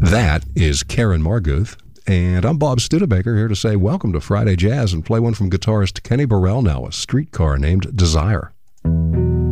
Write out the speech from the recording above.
That is Karen Marguth, and I'm Bob Studebaker here to say welcome to Friday Jazz and play one from guitarist Kenny Burrell now, A Streetcar Named Desire.